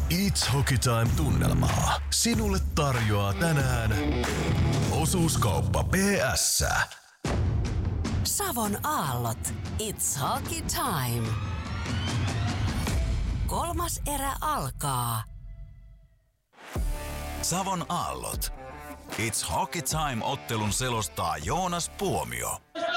It's Hockey Time-tunnelmaa sinulle tarjoaa tänään Osuuskauppa PS. Savon aallot. It's Hockey Time. 3. erä alkaa. Savon aallot. It's Hockey Time-ottelun selostaa Joonas Puomio.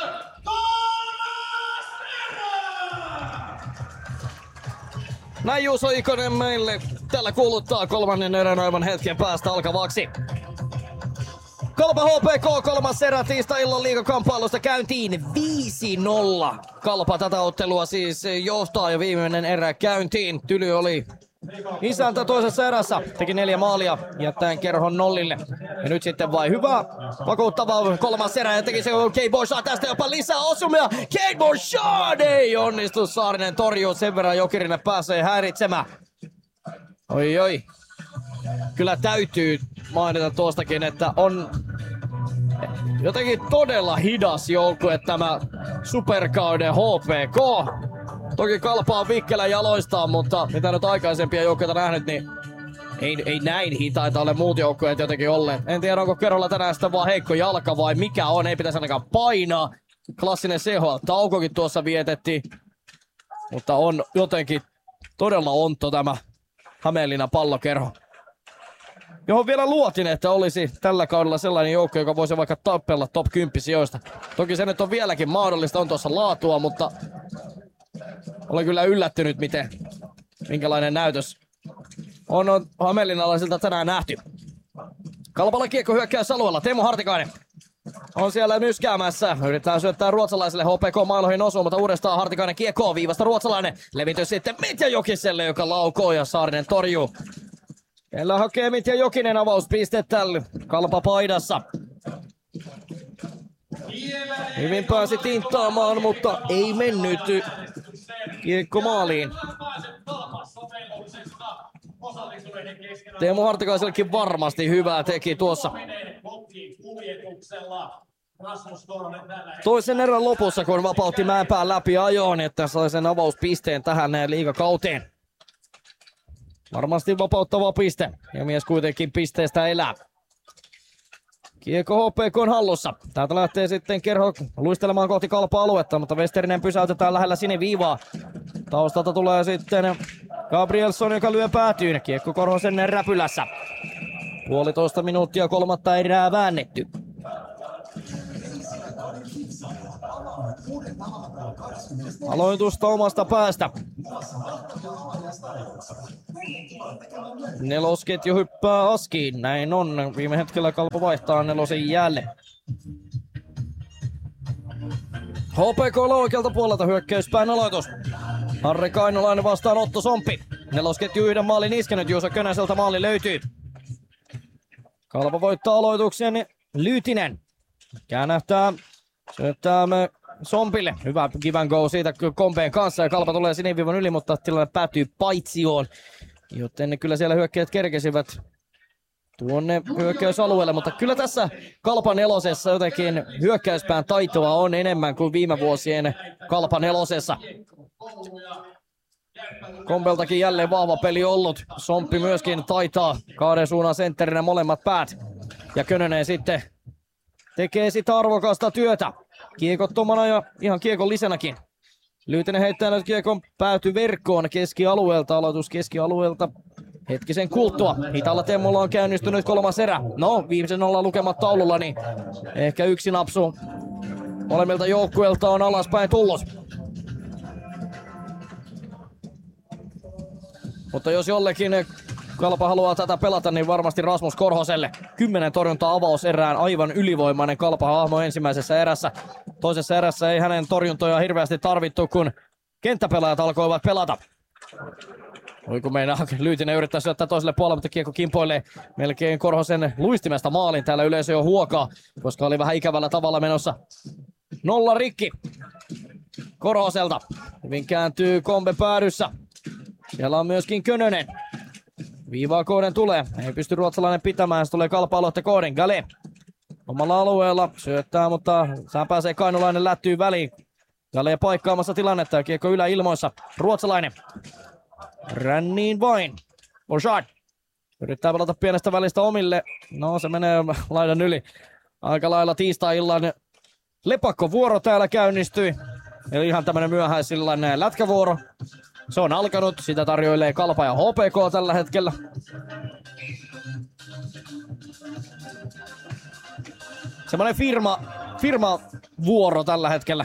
Näin Juuso Ikonen meille tällä kuuluttaa 3. erän aivan hetken päästä alkavaksi. Kalpa HPK 3. erä tiistai-illan liigakamppailusta käyntiin 5-0. Kalpa tätä ottelua siis johtaa jo viimeinen erä käyntiin. Tyly oli isäntä toisessa erässä, teki 4 maalia jättäen kerhon nollille. Ja nyt sitten vai hyvä, vakuuttava 3. erä ja teki se Kate Bouchard tästä jopa lisää osumia. Kate Bouchard ei onnistu, Saarinen torjuu sen verran Jokirinen pääsee häiritsemään. Oi. Kyllä täytyy mainita tuostakin, että on jotenkin todella hidas joukkue tämä superkauden HPK. Toki Kalpa on vikkelä jaloistaan, mutta mitä nyt aikaisempia joukkoita nähnyt, niin ei näin hitaita ole muut joukkueet jotenkin olleet. En tiedä, onko Kerolla tänään sitä vaan heikko jalka vai mikä on, ei pitäisi ainakaan painaa. Klassinen CHL-taukokin tuossa vietettiin, mutta on jotenkin todella ontto tämä Hämeenlinnan pallokerho, johon vielä luotin, että olisi tällä kaudella sellainen joukko, joka voisi vaikka tappella top 10 sijoista. Toki se nyt on vieläkin mahdollista, on tuossa laatua, mutta olen kyllä yllättynyt, minkälainen näytös on Hämeenlinnalaisilta tänään nähty. Kalpalla kiekko hyökkäysalueella, Teemu Hartikainen on siellä nyskäämässä. Yritetään syöttää ruotsalaiselle HPK-mailoihin osuun, mutta uudestaan Hartikainen kiekkoon, viivasta ruotsalainen. Levitys sitten Mitja Jokiselle, joka laukoo ja Saarinen torjuu. Kellä hakee Mitja Jokinen avauspistettä Kalpa paidassa. Hyvin pääsi tinttaamaan, mutta ei mennyt kiekko maaliin. Teemu Hartikaisellekin varmasti hyvää teki tuossa toisen erän lopussa, kun vapautti Mäenpään läpi ajoon, että sai sen avauspisteen tähän liigakauteen. Varmasti vapauttava piste, ja mies kuitenkin pisteestä elää. Kiekko HPK on hallussa. Täältä lähtee sitten kerho luistelemaan kohti Kalpa-aluetta, mutta Westerinen pysäytetään lähellä siniviivaa. Taustalta tulee sitten Gabrielsson, joka lyö päätyyn. Kiekko Korhosen räpylässä. 1,5 minuuttia 3. erää väännetty. Aloitusta omasta päästä. Nelosketju hyppää askiin. Näin on. Viime hetkellä Kalpa vaihtaa nelosen jälleen. HPK oikealta puolelta hyökkäyspään aloitus. Harri Kainulainen vastaan Otto Somppi. Nelosketju yhden maalin iskenyt. Juuso Könäseltä maali löytyy. Kalpa voittaa aloituksen. Lyytinen käännähtää. Syöttää Sompille. Hyvä give and go siitä Kompeen kanssa ja Kalpa tulee siniviivan yli, mutta tilanne päätyy paitsioon. Joten kyllä siellä hyökkäjät kerkesivät tuonne hyökkäysalueelle, mutta kyllä tässä Kalpa nelosessa jotenkin hyökkäyspään taitoa on enemmän kuin viime vuosien Kalpa nelosessa. Kompeltakin jälleen vahva peli ollut. Somppi myöskin taitaa kahden suunnan sentterinä molemmat päät. Ja Könönen sitten tekee sitä arvokasta työtä. Kiekottomana ja ihan kiekon lisenäkin. Lyytinen heittää nyt kiekon pääty verkkoon keskialueelta. Aloitus keskialueelta hetkisen kuluttua. Hitaalla temmolla on käynnistynyt 3. erä. No, viimeisen ollaan lukemat taululla, niin ehkä yksi napsu molemmilta joukkueilta on alaspäin tullut. Mutta jos jollekin Kalpa haluaa tätä pelata, niin varmasti Rasmus Korhoselle. 10 torjuntaa avauserään, aivan ylivoimainen Kalpa-hahmo ensimmäisessä erässä. Toisessa erässä ei hänen torjuntoja hirveästi tarvittu, kun kenttäpelaajat alkoivat pelata. Oi kun meinaa, Lyytinen yrittää syöttää toiselle puolelle, mutta kiekko kimpoilee melkein Korhosen luistimesta maalin. Täällä yleisö jo huokaa, koska oli vähän ikävällä tavalla menossa. 0 rikki Korhoselta. Hyvin kääntyy Kombe päädyssä. Siellä on myöskin Könönen. Viivaa Kooden tulee. Ei pysty ruotsalainen pitämään. Se tulee Kalpa-aloitte Kooden. Gale omalla alueella syöttää, mutta sään pääsee Kainulainen lättyy väliin. Gale paikkaamassa tilannetta ja kiekko yläilmoissa. Ruotsalainen. Ränniin vain. Bouchard. Yrittää pelata pienestä välistä omille. No, se menee laidan yli. Aika lailla tiistai-illan lepakkovuoro täällä käynnistyi. Eli ihan tämmönen myöhäisillan lätkävuoro. Se on alkanut. Sitä tarjoilee Kalpa ja HPK tällä hetkellä. Semmoinen firma-vuoro tällä hetkellä.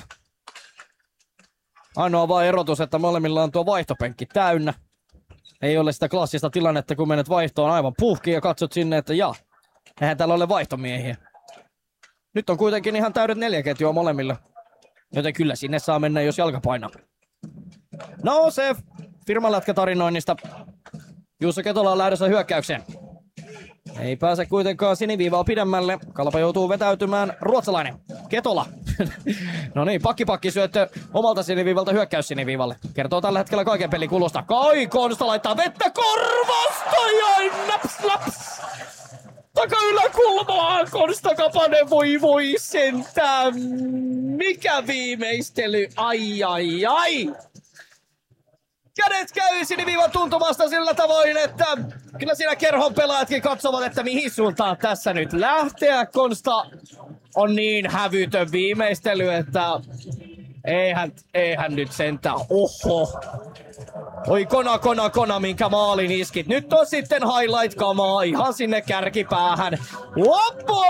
Ainoa vaan erotus, että molemmilla on tuo vaihtopenkki täynnä. Ei ole sitä klassista tilannetta, kun menet vaihtoon aivan puhkiin ja katsot sinne, että eihän täällä ole vaihtomiehiä. Nyt on kuitenkin ihan täydet 4 ketjua molemmilla. Joten kyllä sinne saa mennä, jos jalka painaa. No se firmalätkätarinoinnista. Juuso Ketola on lähdössä hyökkäykseen. Ei pääse kuitenkaan siniviivaa pidemmälle. Kalpa joutuu vetäytymään. Ruotsalainen. Ketola. No niin, pakkisyöttö omalta siniviivalta hyökkäys siniviivalle. Kertoo tällä hetkellä kaiken pelin kulusta. Kai Konsta laittaa vettä korvasta ja naps. Taka-yläkulmaan Konsta Kapanen, voi sentään. Mikä viimeistely, ai. Kädet käy siniviivan tuntumasta sillä tavoin, että kyllä siinä kerhon pelaajatkin katsovat, että mihin suuntaan tässä nyt lähteä. Konsta on niin hävytön viimeistely, että eihän nyt sentään. Oho. Oi kona, minkä maalin iskit. Nyt on sitten highlight-kamaa ihan sinne kärkipäähän. Hop.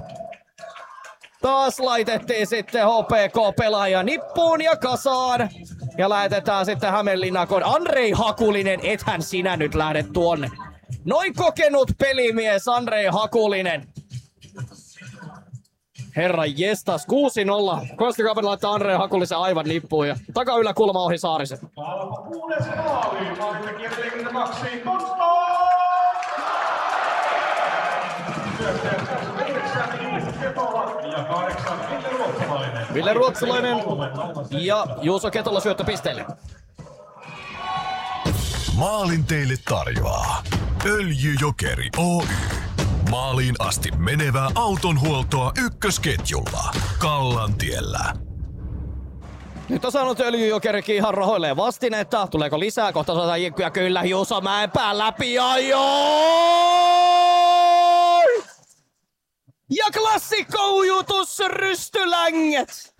Taas laitettiin sitten HPK-pelaaja nippuun ja kasaan. Ja lähetetään sitten Hämeenlinnakon. Andrei Hakulinen, ethän sinä nyt lähde tuonne. Noin kokenut pelimies Andrei Hakulinen. Herra jestas, 6-0. Konsta Kapanen laittaa Andrei Hakulisen aivan nippuun ja taka-yläkulma ohi Saarisen. Kalpa 6. maali, maalintekijä 42, Konsta! Syökkäyksessä 9 Ketola ja 8 Ville Ruotsalainen. Ville Ruotsalainen ja Juuso Ketola syöttöpisteelle. Maalin teille tarjoaa Öljyjokeri Oy. Maaliin asti menevää autonhuoltoa ykkösketjulla Kallantiellä. Nyt on saanut Öljyjokerikin ihan rahoilleen vastinetta. Tuleeko lisää? Kohta saadaan jinkkuja kyllä. Juuso Mäenpää läpi. Ja klassikko-ujutus Rystylänget.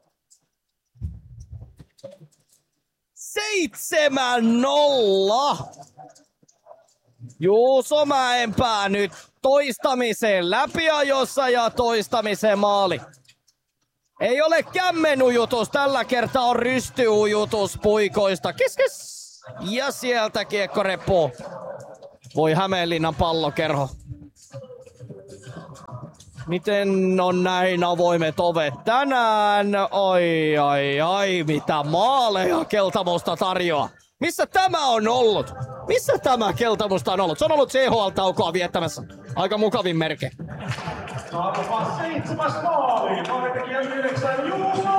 7-0. Juuso Mäenpää nyt toistamiseen läpiajossa ja toistamiseen maali. Ei ole kämmenujutus, tällä kertaa on rystyujutus puikoista. Kes. Ja sieltä kiekko repoo. Voi Hämeenlinnan pallokerho. Miten on näin avoimet ovet tänään? Ai, mitä maaleja Keltamusta tarjoaa. Missä tämä on ollut? Missä tämä Keltamusta on ollut? Se on ollut CHL-taukoa viettämässä. Aika mukavin merke. Kalpa 7. maali, maalintekijä 9 Juuso!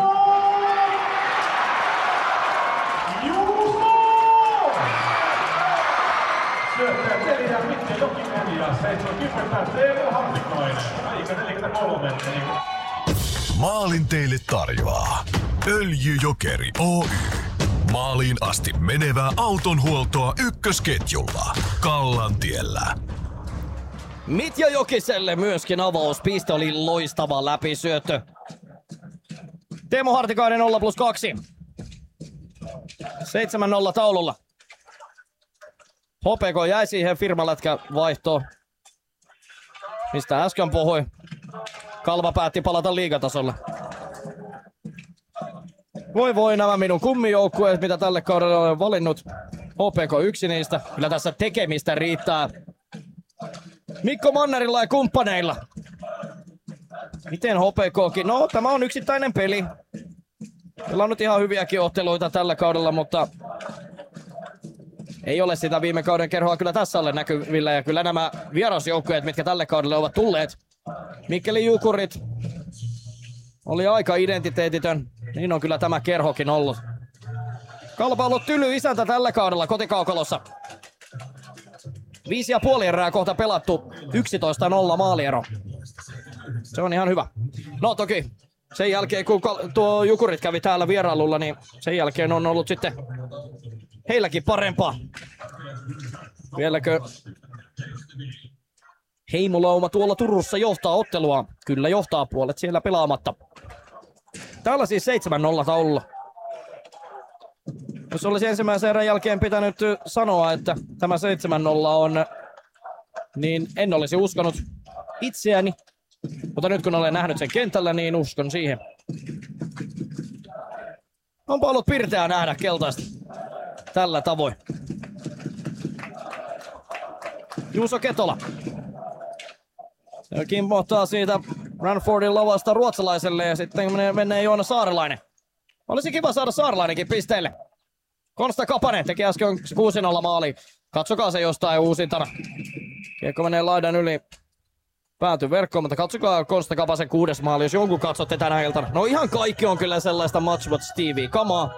Syöttäjä 4 Mikko Jokinen ja 70 Teemu Hartikainen. Aika 43. Maalin teille tarjoaa Öljyjokeri Oy. Maaliin asti menevää autonhuoltoa ykkösketjulla Kallantiellä. Mitja Jokiselle myöskin avauspiste, oli loistava läpisyöttö. Teemu Hartikainen 0+2. 7-0 taululla. HPK jäi siihen firmalätkävaihtoon, mistä äsken puhui. Kalpa päätti palata liigatasolle. Voi nämä minun kummijoukkueet, mitä tälle kaudelle olen valinnut. HPK yksi niistä. Kyllä tässä tekemistä riittää Mikko Mannerilla ja kumppaneilla. Miten HPKkin? No, tämä on yksittäinen peli. Meillä on nyt ihan hyviäkin otteluita tällä kaudella, mutta ei ole sitä viime kauden kerhoa kyllä tässä ole näkyvillä. Ja kyllä nämä vierasjoukkueet, mitkä tälle kaudelle ovat tulleet. Mikkelin Jukurit oli aika identiteetitön. Niin on kyllä tämä kerhokin ollut. Kalpa on ollut tyly isäntä tällä kaudella kotikaukalossa. 5,5 erää kohta pelattu. 11-0 maaliero. Se on ihan hyvä. No toki sen jälkeen kun tuo Jukurit kävi täällä vierailulla, niin sen jälkeen on ollut sitten heilläkin parempaa. Vieläkö Heimolauma tuolla Turussa johtaa ottelua? Kyllä johtaa, puolet siellä pelaamatta. Täällä siis 7-0 taululla. Jos olisi ensimmäisen erän jälkeen pitänyt sanoa, että tämä 7-0 on, niin en olisi uskonut itseäni. Mutta nyt kun olen nähnyt sen kentällä, niin uskon siihen. Onpa ollut pirteää nähdä keltaista tällä tavoin. Juuso Ketola. Kimmohtaa siitä Ranfordin lavasta ruotsalaiselle ja sitten menee Joona Saarelainen. Olisi kiva saada Saarelainenkin pisteille. Konsta Kapanen teki äsken 6-0 maali. Katsokaa se jostain uusintana. Kiekko menee laidan yli. Päätyy verkkoon, mutta katsokaa Konsta Kapasen 6. maali, jos jonkun katsotte tänä iltana. No ihan kaikki on kyllä sellaista Match Watch TV-kamaa.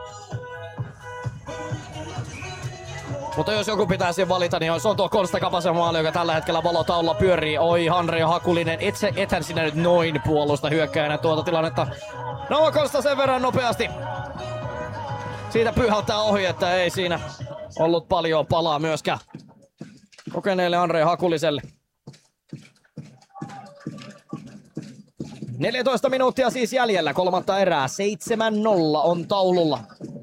Mutta jos joku pitäisi valita, niin se on tuo Konsta Kapasen maali, joka tällä hetkellä valotaululla pyörii. Oi, Hanri Hakulinen, ethän sinä nyt noin puolusta hyökkäänä tuota tilannetta. No, Konsta sen verran nopeasti. Siitä pyyhältää ohi, että ei siinä ollut paljon palaa myöskään kokeneelle Andre Hakuliselle. 14 minuuttia siis jäljellä, kolmatta erää. 7-0 on taululla.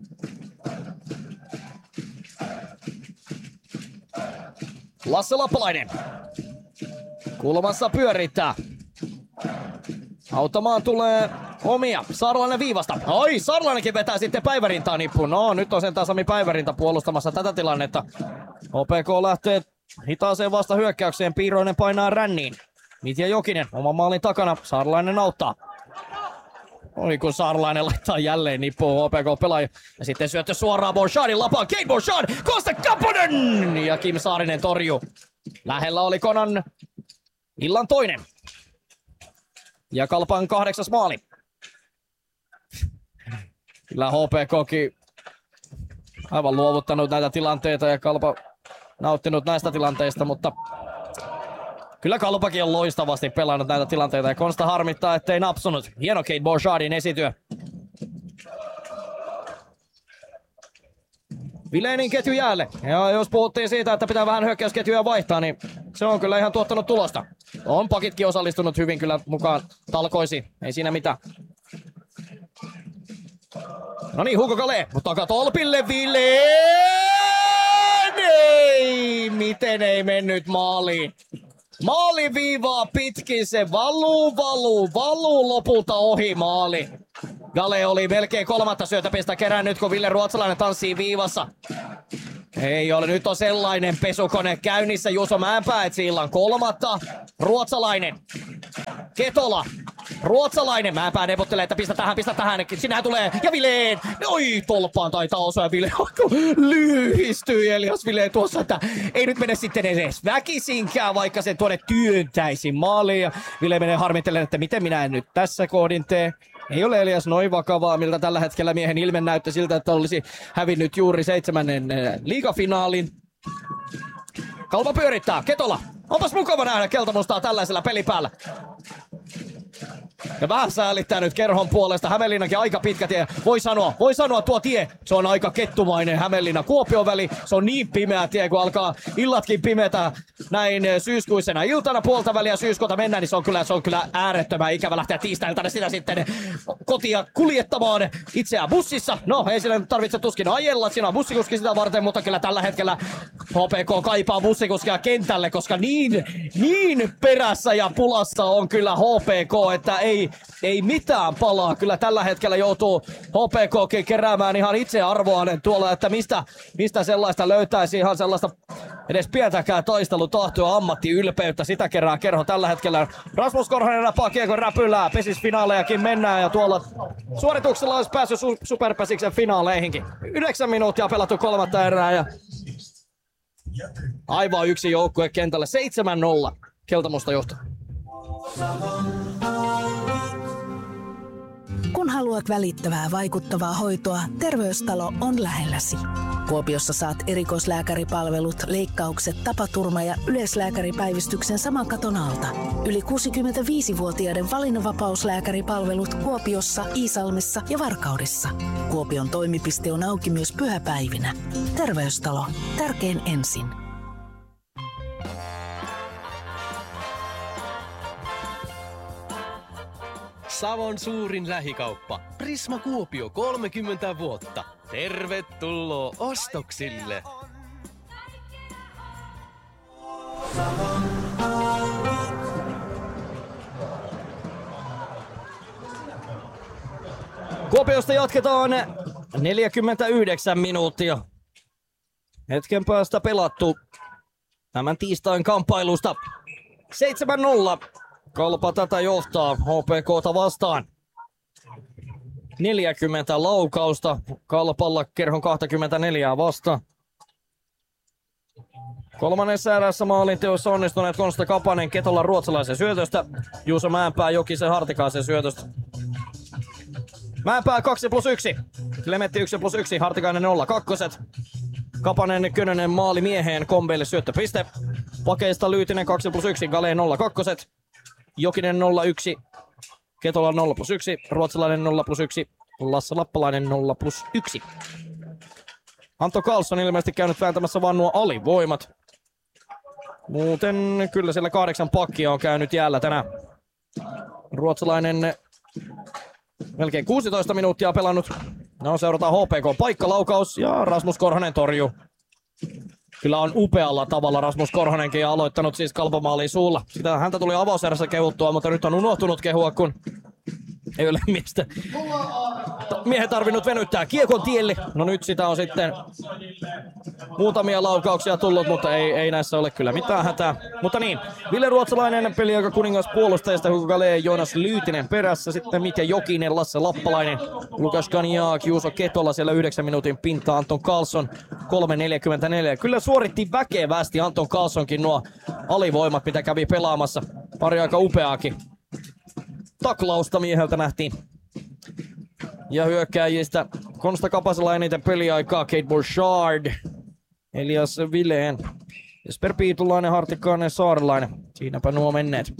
Lasse Lappalainen. Kulmassa pyörittää. Auttamaan tulee omia. Saarelainen viivasta. Ai, Saarelainenkin vetää sitten Päivärintaa nippuun. No, nyt on sentään Sami Päivärinta puolustamassa tätä tilannetta. OPK lähtee hitaaseen vasta hyökkäykseen. Piiroinen painaa ränniin. Mitja Jokinen oman maalin takana. Saarelainen auttaa. Oi, kun Saarelainen laittaa jälleen nippuun OPK-pelaaja. Ja sitten syöttö suoraan Bourchardin lapaan. Kate Bourchard! Konsta Kapanen! Ja Kim Saarinen torjuu. Lähellä oli Konan illan toinen. Ja Kalpan 8. maali. Kyllä HPKkin aivan luovuttanut näitä tilanteita ja Kalpa nauttinut näistä tilanteista, mutta kyllä Kalpakin on loistavasti pelannut näitä tilanteita ja Konsta harmittaa, ettei napsunut. Hieno Kate Bourchardin esityö. Vilenin ketju jäälle. Ja jos puhuttiin siitä, että pitää vähän hyökkäysketjuja vaihtaa, niin se on kyllä ihan tuottanut tulosta. On pakitkin osallistunut hyvin kyllä mukaan talkoisiin. Ei siinä mitään. No niin, Hugo Kale. Mutta tolpille Vilen! Ei! Miten ei mennyt maaliin? Maaliviivaa pitkin se valuu lopulta ohi maali. Gale oli melkein 3. syötöpistä kerännyt, kun Ville Ruotsalainen tanssii viivassa. Ei ole, nyt on sellainen pesukone käynnissä. Juuso Mäenpää etsi illan 3. Ruotsalainen. Ketola. Ruotsalainen. Mäenpää nepottelee, että pistä tähän. Sinähän tulee. Ja Vileen. Oi, tolppaan taitaa osua. Ville lyhistyi Elias Vileen tuossa, että ei nyt mene sitten edes väkisinkään, vaikka sen tuonne työntäisi maaliin. Ja Ville menee harmittelemaan, että miten minä en nyt tässä kohdin tee. Ei ole Elias noin vakavaa, miltä tällä hetkellä miehen ilme näytti siltä, että olisi hävinnyt juuri 7. liigafinaalin. Kalpa pyörittää. Ketola. Onpas mukava nähdä keltamustaa tällaisella pelipäällä. Ja vähän säälittää nyt Kerhon puolesta. Hämeenlinnakin aika pitkä tie. Voi sanoa tuo tie. Se on aika kettumainen Hämeenlinna-Kuopion väli. Se on niin pimeä tie, kun alkaa illatkin pimetä näin syyskuisena iltana puolta väliä syyskuuta mennään, niin se on kyllä äärettömän ikävä lähteä tiistailtana sitä sitten kotia kuljettamaan itseään bussissa. No, ei sillä tarvitse tuskin ajella. Siinä on bussikuski sitä varten, mutta kyllä tällä hetkellä HPK kaipaa bussikuskia kentälle, koska niin perässä ja pulassa on kyllä HPK, että ei mitään palaa. Kyllä tällä hetkellä joutuu HPKkin keräämään ihan itsearvoaan tuolla, että mistä sellaista löytäisi ihan sellaista edes pientäkään taistelutahtoa, ammattiylpeyttä. Sitä kerää Kerho tällä hetkellä. Rasmus Korhonen napaa kiekon räpylää. Pesisfinaalejakin mennään ja tuolla suorituksella olisi päässyt Superpesiksen finaaleihinkin. 9 minuuttia pelattu 3. erää ja aivan yksi joukkue kentälle. 7-0 Keltamusta johtaa. Kun haluat välittävää, vaikuttavaa hoitoa, Terveystalo on lähelläsi. Kuopiossa saat erikoislääkäripalvelut, leikkaukset, tapaturma- ja yleislääkäripäivystyksen saman katon alta. Yli 65-vuotiaiden valinnanvapauslääkäripalvelut Kuopiossa, Iisalmessa ja Varkaudessa. Kuopion toimipiste on auki myös pyhäpäivinä. Terveystalo. Tärkein ensin. Savon suurin lähikauppa. Prisma Kuopio 30 vuotta. Tervetuloa ostoksille! Kuopiosta jatketaan 49 minuuttia. Hetken päästä pelattu tämän tiistain kamppailusta. 7-0. Kalpa tätä johtaa HPK:ta vastaan. 40 laukausta. Kalpalla kerhon 24 vastaan. Kolmannessa erässä maalinteossa onnistuneet Konsta Kapanen Ketolan ruotsalaisen syötöstä. Juuso Mäenpää Jokisen Hartikaisen syötöstä. Mäenpää 2+1. Klemetti 1+1. Hartikainen 0. Kakkoset. Kapanen Könönen maali mieheen. Kombeille syöttöpiste. Pakeista Lyytinen 2+1. Galeen 0. Kakkoset. Jokinen 0+1. Ketola 0+1. Ruotsalainen 0+1. Lasse Lappalainen 0+1. Antto Karlsson ilmeisesti käynyt vääntämässä vannua alivoimat. Muuten kyllä siellä 8 pakkia on käynyt jäällä tänään. Ruotsalainen melkein 16 minuuttia pelannut. No seurataan HPK paikkalaukaus ja Rasmus Korhonen torjuu. Kyllä on upealla tavalla Rasmus Korhonenkin aloittanut siis Kalpamaaliin suulla. Sitä häntä tuli avauserässä kehuttua, mutta nyt on unohtunut kehua, kun ei ole miestä. Miehen tarvinnut venyttää kiekon tielle. No nyt sitä on sitten muutamia laukauksia tullut, mutta ei näissä ole kyllä mitään hätää. Mutta niin, Ville Ruotsalainen peliaika kuningas puolustajista, Hugo Galee, Joonas Lyytinen perässä. Sitten Mitja Jokinen, Lasse Lappalainen, Lukas Kaniak, Juuso Ketola siellä 9 minuutin pintaa, Anton Karlsson 3.44. Kyllä suoritti väkevästi Anton Karlssonkin nuo alivoimat, mitä kävi pelaamassa. Pari aika upeaakin taklausta mieheltä nähtiin. Ja hyökkääjistä Konsta Kapasella eniten peliaikaa Kate Bouchard, Elias Vileen, Jesper Piitulainen, Hartikainen, Saarelainen. Siinäpä nuo menneet.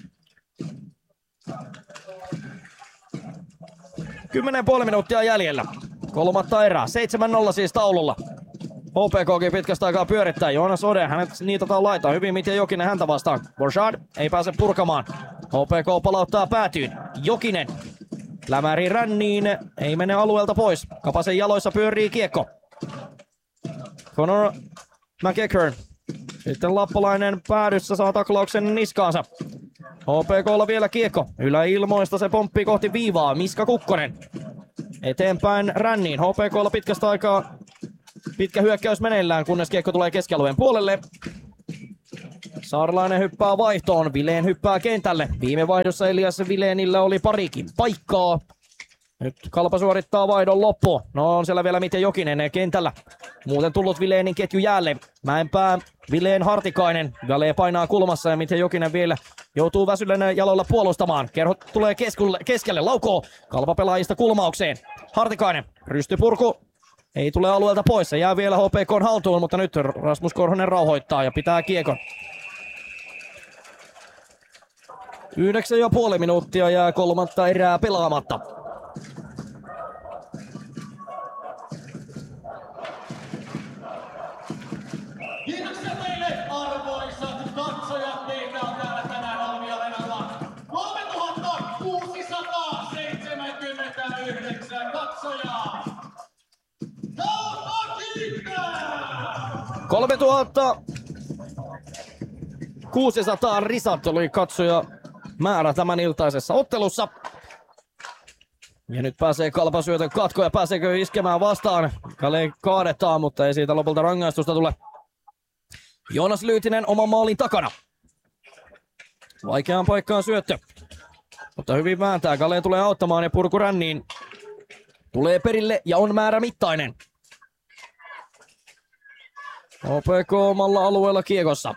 10,5 minuuttia jäljellä. Kolmatta erää. 7-0 siis taululla. HPKkin pitkästä aikaa pyörittää. Joonas Ode, hänet niitataan laitaan. Hyvin Mitja Jokinen häntä vastaan. Bouchard ei pääse purkamaan. HPK palauttaa päätyyn. Jokinen. Lämäri ränniin. Ei mene alueelta pois. Kapasen jaloissa pyörii kiekko. Connor McEachern. Sitten Lappalainen päädyssä saa taklauksen niskaansa. HPK:lla vielä kiekko. Yläilmoista se pomppii kohti viivaa. Miska Kukkonen. Eteenpäin ränniin. HPK:lla pitkästä aikaa pitkä hyökkäys meneillään, kunnes kiekko tulee keskialueen puolelle. Saarelainen hyppää vaihtoon. Vileen hyppää kentälle. Viime vaihdossa Elias Vileenillä oli parikin paikkaa. Nyt Kalpa suorittaa vaihdon loppuun. No on siellä vielä Mitja Jokinen kentällä. Muuten tullut Vileenin ketju jäälle. Mäenpää, Vileen, Hartikainen. Galee painaa kulmassa ja Mitja Jokinen vielä joutuu väsylleen jaloilla puolustamaan. Kerho tulee keskelle, laukoo. Kalpa pelaajista kulmaukseen. Hartikainen, rystypurku. Ei tule alueelta pois. Se jää vielä HPK:n haltuun, mutta nyt Rasmus Korhonen rauhoittaa ja pitää kiekon. 9,5 minuuttia jää kolmatta erää pelaamatta. Kiitoksia teille arvoisat katsojat. Meitä on täällä tänään Almi-areenalla 3679 katsojaa. 3600 risat oli katsoja määrä tämän iltaisessa ottelussa. Ja nyt pääsee Kalpa syötön katko ja pääseekö iskemään vastaan. Galee kaadetaan, mutta ei siitä lopulta rangaistusta tule. Joonas Lyytinen oman maalin takana. Vaikeaan paikkaan syöttö. Mutta hyvin vääntää. Galee tulee auttamaan ja purku ränniin. Tulee perille ja on määrä mittainen. HPK omalla alueella kiekossa.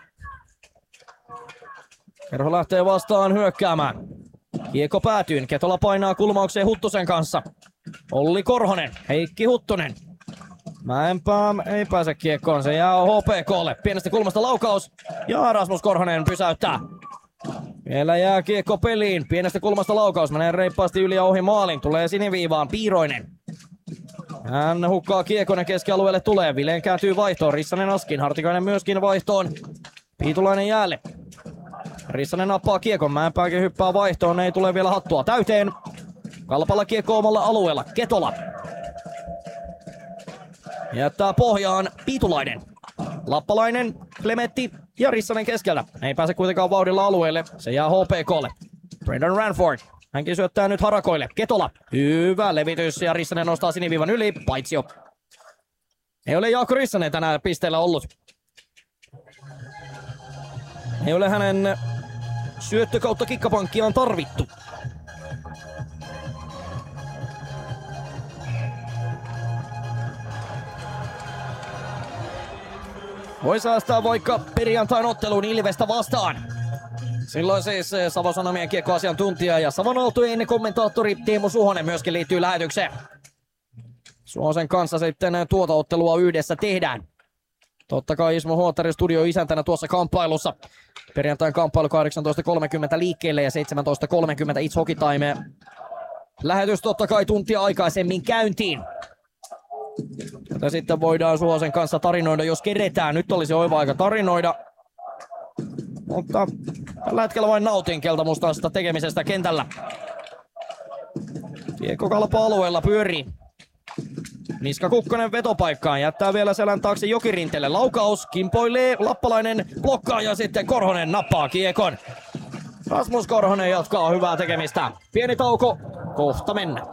Kerho lähtee vastaan hyökkäämään. Kiekko päätyyn. Ketola painaa kulmaukseen Huttusen kanssa. Olli Korhonen. Heikki Huttunen. Mäenpää ei pääse kiekkoon. Se jää HPK:lle. Pienestä kulmasta laukaus. Ja Rasmus Korhonen pysäyttää. Vielä jää kiekko peliin. Pienestä kulmasta laukaus. Menee reippaasti yli ja ohi maalin. Tulee siniviivaan. Piiroinen. Hän hukkaa kiekon keskialueelle tulee. Vileen kääntyy vaihtoon. Rissanen Askin. Hartikainen myöskin vaihtoon. Piitulainen jäälle. Rissanen nappaa kiekon, Mäenpääkin hyppää vaihtoon, ei tule vielä hattua täyteen. Kalpalla kiekko omalla alueella, Ketola. Jättää pohjaan Piitulainen. Lappalainen, Klemetti ja Rissanen keskellä. Ei pääse kuitenkaan vauhdilla alueelle, se jää HPKlle. Brendan Ranford. Hänkin syöttää nyt Harakoille. Ketola. Hyvä levitys ja Rissanen nostaa siniviivan yli. Paitsio. Ei ole Jaakko Rissanen tänään pisteellä ollut. Ei ole hänen syöttö kautta kikkapankkiaan tarvittu. Voi säästää vaikka perjantain otteluun Ilvestä vastaan. Silloin siis Savon Sanomien kiekkoasiantuntija ja Savon Aaltojen kommentaattori Teemu Suhonen myöskin liittyy lähetykseen. Suhosen kanssa sitten tuota ottelua yhdessä tehdään. Totta kai Ismo Huotari studio isäntänä tuossa kamppailussa. Perjantain kamppailu 18.30 liikkeelle ja 17.30 It's Hockey Time. Lähetys totta kai tuntia aikaisemmin käyntiin. Jota sitten voidaan Suhosen kanssa tarinoida, jos keretään. Nyt olisi oiva aika tarinoida. Mutta tällä hetkellä vain nautin keltamustaisesta tekemisestä kentällä. Kiekko Kalpa-alueella pyörii. Niska Kukkonen vetopaikkaan, jättää vielä selän taakse Jokirinteelle. Laukaus, kimpoilee, Lappalainen blokkaa ja sitten Korhonen nappaa kiekon. Rasmus Korhonen jatkaa hyvää tekemistä. Pieni tauko, kohta mennään.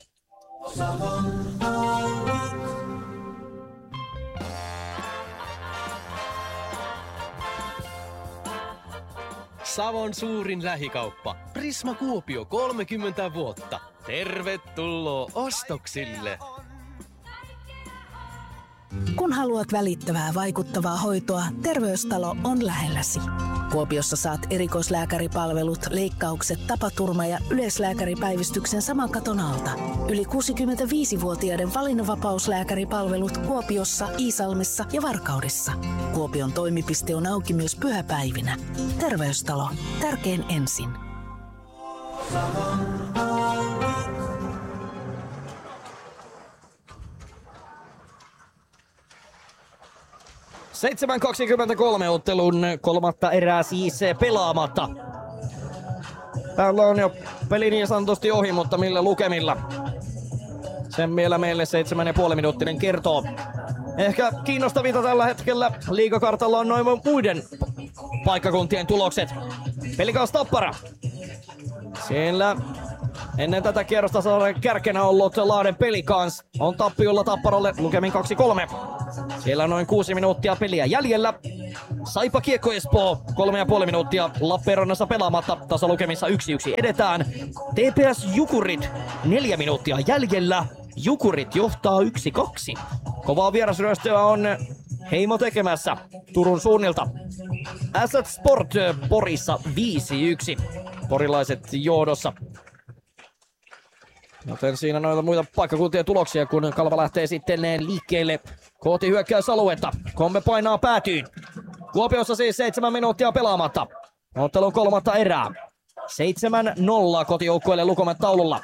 Savon suurin lähikauppa. Prisma Kuopio 30 vuotta. Tervetuloa ostoksille! Kun haluat välittävää, vaikuttavaa hoitoa, Terveystalo on lähelläsi. Kuopiossa saat erikoislääkäripalvelut, leikkaukset, tapaturma- ja yleislääkäripäivystyksen saman katon alta. Yli 65-vuotiaiden valinnanvapauslääkäripalvelut Kuopiossa, Iisalmessa ja Varkaudessa. Kuopion toimipiste on auki myös pyhäpäivinä. Terveystalo. Tärkein ensin. 7.23 ottelun kolmatta erää siis pelaamatta. Täällä on jo peli niin sanotusti ohi, mutta millä lukemilla? Sen vielä meille 7,5 minuuttinen kertoo. Ehkä kiinnostavinta tällä hetkellä liigakartalla on noin muiden paikkakuntien tulokset. Pelikas Tappara. Siellä ennen tätä kierrosta saadaan kärkenä ollut Lahden Pelikans. On tappiolla Tapparalle lukemin 2-3. Siellä on noin 6 minuuttia peliä jäljellä. Saipa Kiekko Espoo 3,5 minuuttia Lappeenrannassa pelaamatta. Tasalukemissa 1-1 edetään. TPS Jukurit 4 minuuttia jäljellä. Jukurit johtaa 1-2. Kovaa vierasryöstöä on Heimo tekemässä Turun suunnilta. Asset Sport Porissa 5-1. Porilaiset johdossa. Joten siinä noita muita paikkakuntien tuloksia, kun Kalpa lähtee sitten liikkeelle kohti hyökkäysaluetta. Komme painaa päätyyn. Kuopiossa siis 7 minuuttia pelaamatta. Ottelun kolmatta erää. 7-0 kotijoukkueelle lukomat taululla.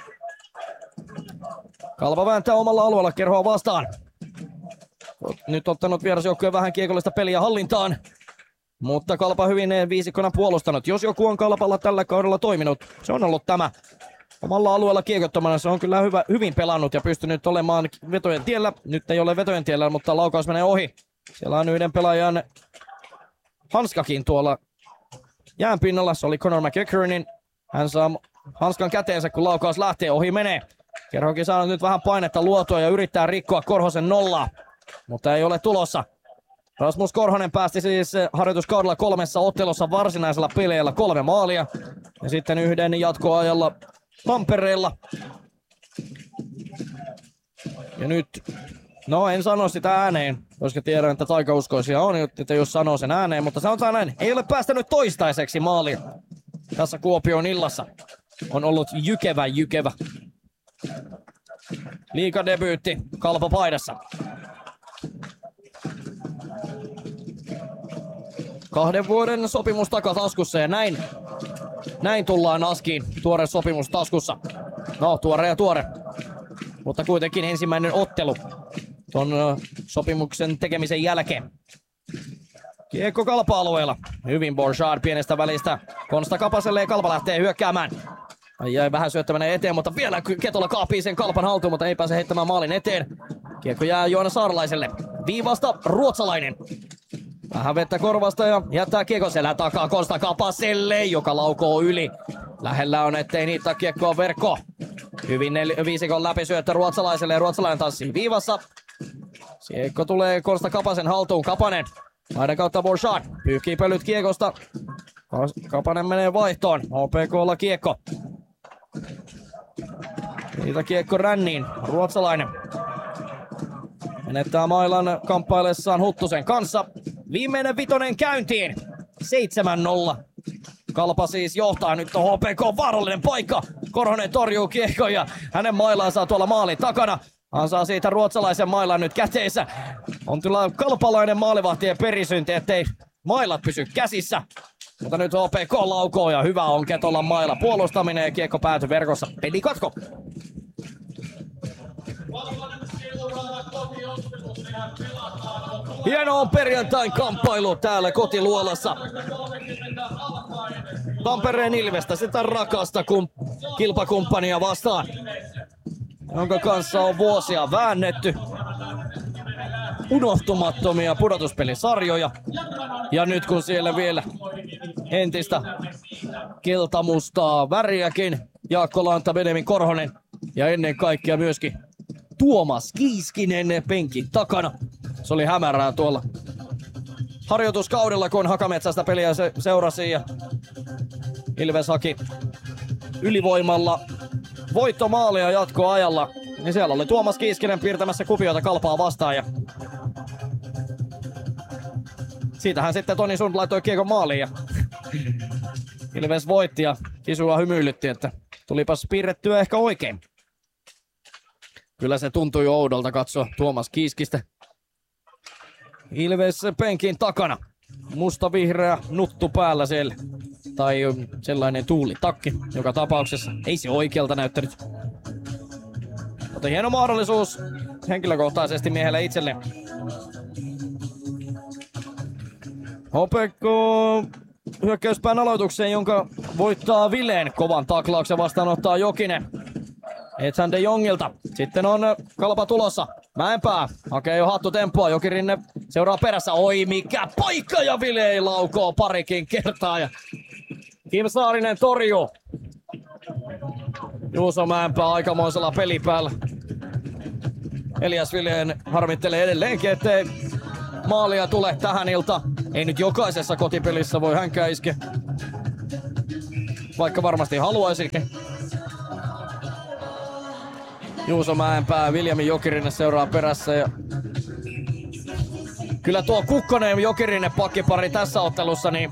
Kalpa vääntää omalla alueella Kerhoa vastaan. Nyt ottanut vierasjoukkueen vähän kiekollista peliä hallintaan. Mutta Kalpa hyvin viisikkona puolustanut. Jos joku on Kalpalla tällä kaudella toiminut, se on ollut tämä. Omalla alueella kiekottomana se on kyllä hyvin pelannut ja pystynyt olemaan vetojen tiellä. Nyt ei ole vetojen tiellä, mutta laukaus menee ohi. Siellä on yhden pelaajan hanskakin tuolla jään pinnalla. Se oli Conor McEachronin. Hän saa hanskan käteensä, kun laukaus lähtee. Ohi menee. Kerhokin saanut nyt vähän painetta luotua ja yrittää rikkoa Korhosen nollaa. Mutta ei ole tulossa. Rasmus Korhonen päästi siis harjoituskaudella 3 ottelussa varsinaisella peleillä 3 maalia. Ja sitten yhden jatkoajalla Tampereella. Ja nyt, no en sano sitä ääneen, koska tiedän, että taikauskoisia on, että jos sanoo sen ääneen. Mutta sanotaan näin, ei ole päästänyt toistaiseksi maaliin tässä Kuopion illassa. On ollut jykevä. Liigadebyytti Kalpa paidassa. 2 vuoden sopimus takataskussa ja näin tullaan Askiin. Tuore sopimus taskussa. No, tuore. Mutta kuitenkin ensimmäinen ottelu ton sopimuksen tekemisen jälkeen. Kiekko Kalpa-alueella. Hyvin Borchard pienestä välistä. Konsta Kapaselle ja Kalpa lähtee hyökkäämään. Jäi vähän syöttäminen eteen, mutta vielä Ketola kaapii sen Kalpan haltuun, mutta ei pääse heittämään maalin eteen. Kiekko jää Joona Saarlaiselle. Viivasta ruotsalainen. Vähän vettä korvasta ja jättää kiekko selän takaa Konsta Kapaselle, joka laukoo yli. Lähellä on, ettei niitä kiekkoa verkko. Hyvin viisikon läpisyöttö ruotsalaiselle ja ruotsalainen tanssii viivassa. Kiekko tulee Konsta Kapasen haltuun. Kapanen laidan kautta Bourchard. Pyyhkii pölyt kiekosta. Kapanen menee vaihtoon. HPK:lla kiekko. Siitä kiekko ränniin. Ruotsalainen menettää mailan kamppaillessaan Huttusen kanssa. Viimeinen vitonen käyntiin. 7-0. Kalpa siis johtaa. Nyt on HPK vaarallinen paikka. Korhonen torjuu kiekko ja hänen mailansa tuolla maalin takana. Hän saa siitä ruotsalaisen mailan nyt käteensä. On kyllä kalpalainen maalivahtien perisynti, ettei mailat pysy käsissä. Mutta nyt HPK laukoo ja hyvä on Ketolan mailla puolustaminen ja kiekko päätyi verkossa. Pelikatko. Hieno on perjantain kamppailu täällä kotiluolassa. Tampereen Ilvestä, sitä rakasta kilpakumppania vastaan, jonka kanssa on vuosia väännetty unohtumattomia pudotuspelisarjoja. Ja nyt kun siellä vielä entistä keltamustaa väriäkin, Jaakko Lanta, Benjamin Korhonen ja ennen kaikkea myöskin Tuomas Kiiskinen penkin takana. Se oli hämärää tuolla harjoituskaudella, kun Hakametsästä peliä seurasi ja Ilves haki ylivoimalla voittomaalia jatkoajalla. Niin siellä oli Tuomas Kiiskinen piirtämässä kuviota Kalpaa vastaan ja siitähän sitten Toni Sund laittoi kiekon maaliin ja Ilves voitti ja Kisua hymyilytti, että tulipas piirrettyä ehkä oikein. Kyllä se tuntui oudolta katsoa Tuomas Kiiskistä. Ilves penkin takana. Musta-vihreä nuttu päällä siellä. Tai sellainen tuulitakki joka tapauksessa. Ei se oikealta näyttänyt. Mutta hieno mahdollisuus henkilökohtaisesti miehelle itselleen. HPK hyökkäyspään aloitukseen, jonka voittaa Vileen. Kovan taklauksen vastaanottaa Jokinen Ethan de Jongilta. Sitten on Kalpa tulossa. Mäenpää hakee jo hattutempoa. Jokirinne seuraa perässä. Oi mikä paikka, ja Ville laukoo parikin kertaa. Ja Kim Saarinen torjuu. Juuso Mäenpää aikamoisella pelipäällä. Elias Villeen harmittelee edelleenkin, ettei maalia tule tähän iltaan. Ei nyt jokaisessa kotipelissä voi hänkään iskeä, vaikka varmasti haluaisikin. Juuso Mäenpää, Viljami Jokirinen seuraa perässä. Ja kyllä tuo Kukkonen ja Jokirinen pakkipari tässä ottelussa, niin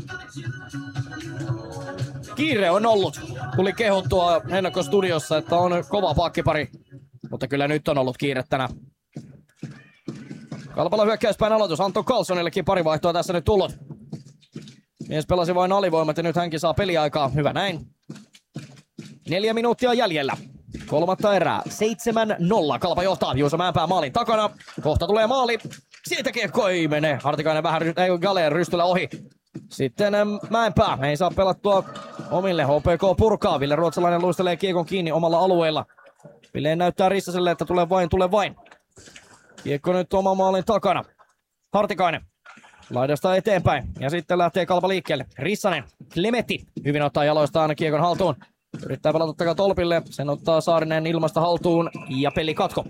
kiire on ollut. Tuli kehuttua ennakkostudiossa, että on kova pakkipari, mutta kyllä nyt on ollut kiire tänään. Kalpalla hyökkäyspään aloitus. Anton Carlsonillekin pari vaihtoa tässä nyt tullut. Mies pelasi vain alivoimat ja nyt hänkin saa peliaikaa. Hyvä näin. 4 minuuttia jäljellä. Kolmatta erää. 7-0. Kalpa johtaa. Juuso Mäenpää maalin takana. Kohta tulee maali. Siitä kiekko ei mene. Hartikainen vähän Galeen rystyllä ohi. Sitten Mäenpää. Ei saa pelattua omille. HPK purkaa. Ville Ruotsalainen luistelee kiekon kiinni omalla alueella. Ville näyttää Rissaselle, että tule vain. Kiekko nyt oman maalin takana. Hartikainen. Laidasta eteenpäin. Ja sitten lähtee Kalpa liikkeelle. Rissanen. Klemetti. Hyvin ottaa jaloistaan kiekon haltuun. Yrittää pelata takaa tolpille. Sen ottaa Saarinen ilmasta haltuun. Ja peli katko.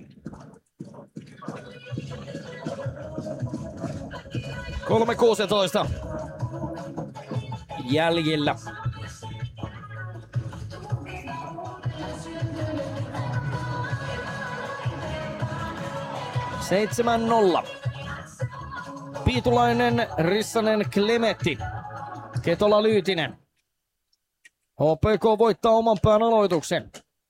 3.16 jäljellä. (7-0). Piitulainen, Rissanen, Klemetti, Ketola, Lyytinen. HPK voittaa oman pään aloituksen.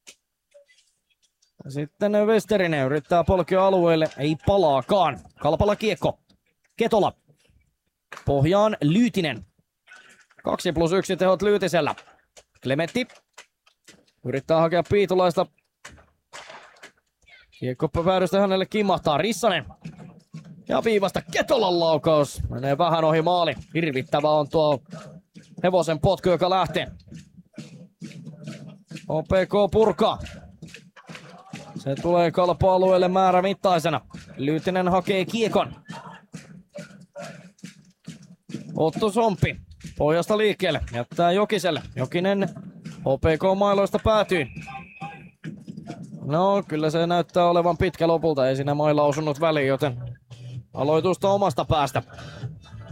Sitten Westerinen yrittää polkea alueelle, ei palaakaan. Kalpalla kiekko. Ketola. Pohjaan Lyytinen. 2+1 tehot Lyytisellä. Klemetti yrittää hakea Piitulaista. Kiekko päädystä hänelle kimmahtaa. Rissanen. Ja viivasta Ketolan laukaus. Menee vähän ohi maali. Hirvittävä on tuo hevosen potku, joka lähtee. HPK purkaa. Se tulee Kalpa-alueelle määrämittaisena. Lyytinen hakee kiekon. Otto Somppi pohjasta liikkeelle. Jättää Jokiselle. Jokinen HPK-mailoista päätyy. No, kyllä se näyttää olevan pitkä lopulta. Ei siinä mailla osunut väliin, joten aloitusta omasta päästä.